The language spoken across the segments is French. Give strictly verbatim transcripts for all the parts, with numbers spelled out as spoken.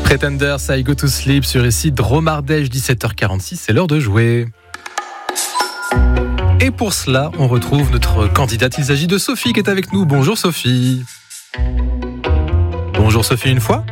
Pretenders, I Go To Sleep sur ici Drôme Ardèche, dix-sept heures quarante-six, c'est l'heure de jouer. Et pour cela, on retrouve notre candidate. Il s'agit de Sophie qui est avec nous. Bonjour Sophie. Bonjour Sophie une fois.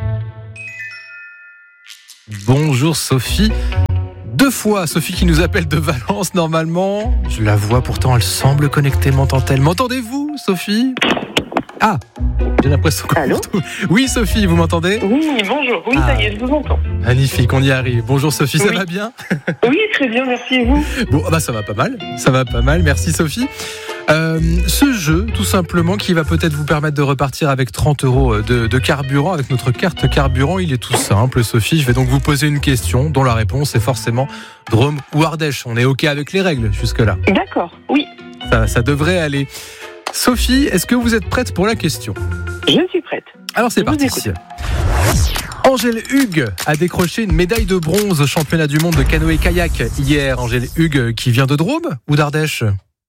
Bonjour Sophie. Deux fois, Sophie qui nous appelle de Valence normalement. Je la vois pourtant, elle semble connectée. M'entend-elle ? M'entendez-vous Sophie ? Ah, j'ai l'impression qu'on Allô ? Oui Sophie, vous m'entendez ? Oui, bonjour. Oui, Ah. ça y est, je vous entends. Magnifique, on y arrive. Bonjour Sophie, ça Oui. va bien ? Oui, très bien, merci. Et vous ? Bon, bah ça va pas mal, ça va pas mal, merci Sophie. Euh, ce jeu, tout simplement, qui va peut-être vous permettre de repartir avec trente euros de, de carburant, avec notre carte carburant, il est tout simple, Sophie. Je vais donc vous poser une question dont la réponse est forcément Drôme ou Ardèche. On est OK avec les règles jusque-là. D'accord, oui, Ça, ça devrait aller. Sophie, est-ce que vous êtes prête pour la question ? je suis prête. Alors c'est Je vous parti. écoute. Angèle Hugues a décroché une médaille de bronze au championnat du monde de canoë-kayak hier. Angèle Hugues qui vient de Drôme ou d'Ardèche ?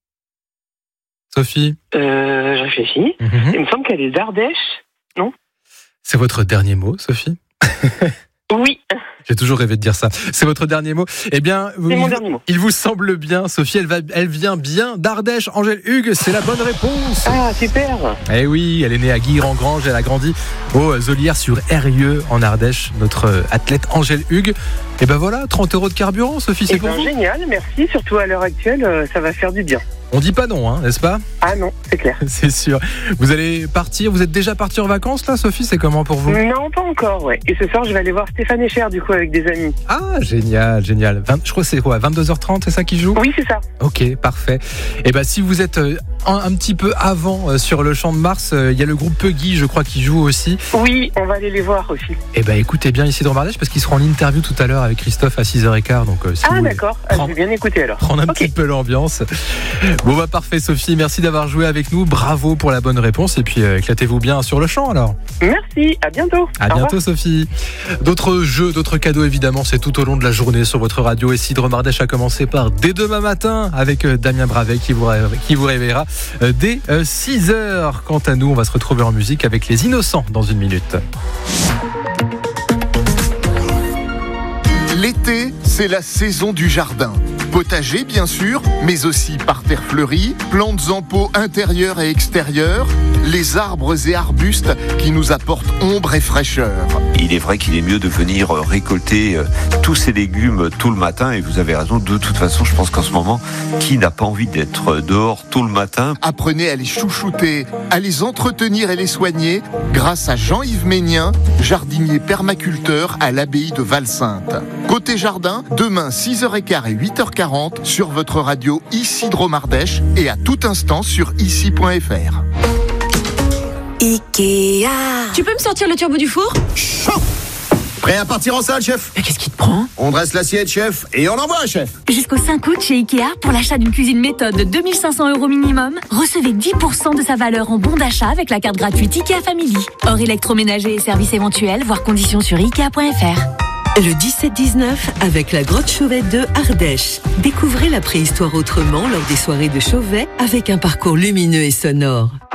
Sophie ? Euh, je réfléchis. Mhm. Il me semble qu'elle est d'Ardèche. C'est votre dernier mot, Sophie ? Oui, J'ai toujours rêvé de dire ça. C'est votre dernier mot ? Eh bien, c'est mon il, dernier mot. il vous semble bien, Sophie, elle, va, elle vient bien d'Ardèche. Angèle Hugues, c'est la bonne réponse. Ah, super. Eh oui, elle est née à Guire-en-Grange, elle a grandi au Zolières-sur-Eyrieux en Ardèche, notre athlète Angèle Hugues. Et ben voilà, trente euros de carburant, Sophie, c'est Eh pour ben, vous. génial, merci. Surtout à l'heure actuelle, euh, ça va faire du bien. On dit pas non, hein, n'est-ce pas ? Ah non, c'est clair. C'est sûr. Vous allez partir, vous êtes déjà parti en vacances là, Sophie ? C'est comment pour vous ? Non, pas encore, ouais. Et ce soir, je vais aller voir Stéphane Echer, du coup, avec des amis. Ah, génial, génial. vingt je crois que c'est quoi, vingt-deux heures trente, c'est ça qui joue ? Oui, c'est ça. Ok, parfait. Et ben si vous êtes euh, un, un petit peu avant euh, sur le Champ de Mars, il euh, y a le groupe Puggy, je crois, qui joue aussi. Oui, on va aller les voir aussi. Et ben écoutez bien ici dans Ardèche parce qu'ils seront en interview tout à l'heure avec Christophe à six heures quinze. Donc euh, si Ah, vous voulez d'accord. Ah, je vais bien écouter alors. prendre un Ok. petit peu l'ambiance. Bon bah parfait Sophie, merci d'avoir joué avec nous. Bravo pour la bonne réponse et puis euh, éclatez-vous bien sur le champ alors. Merci, à bientôt. À Au revoir. bientôt Sophie. D'autres jeux, d'autres cadeaux évidemment, c'est tout au long de la journée sur votre radio. Et si Drôme Ardèche a commencé par dès demain matin avec euh, Damien Bravet qui vous, ré- qui vous réveillera euh, dès euh, six heures. Quant à nous, on va se retrouver en musique avec Les Innocents dans une minute. L'été, c'est la saison du jardin. Potager, bien sûr, mais aussi parterre fleuri, plantes en pot intérieures et extérieures, les arbres et arbustes qui nous apportent ombre et fraîcheur. Il est vrai qu'il est mieux de venir récolter euh, tous ces légumes tôt le matin et vous avez raison, de toute façon je pense qu'en ce moment, qui n'a pas envie d'être dehors tôt le matin ? Apprenez à les chouchouter, à les entretenir et les soigner grâce à Jean-Yves Ménien, jardinier permaculteur à l'abbaye de Valsainte. Côté jardin, demain six heures quinze et huit heures quarante sur votre radio ici Drôme Ardèche et à tout instant sur ici point f r. Ikea. Tu peux me sortir le turbo du four ? Prêt à partir en salle, chef? Mais qu'est-ce qui te prend ? On dresse l'assiette, chef, et on envoie, chef. Jusqu'au cinq août chez Ikea, pour l'achat d'une cuisine méthode de deux mille cinq cents euros minimum, recevez dix pour cent de sa valeur en bon d'achat avec la carte gratuite Ikea Family. Hors électroménager et services éventuels, voire conditions sur ikea point f r. Le dix-sept dix-neuf avec la grotte Chauvet de Ardèche. Découvrez la préhistoire autrement lors des soirées de Chauvet avec un parcours lumineux et sonore.